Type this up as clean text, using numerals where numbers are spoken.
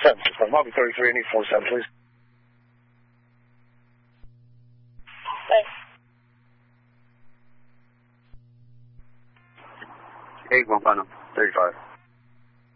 7, confirm. Lobby 33, I need 47, please. Thanks. 8, 1 final, 35.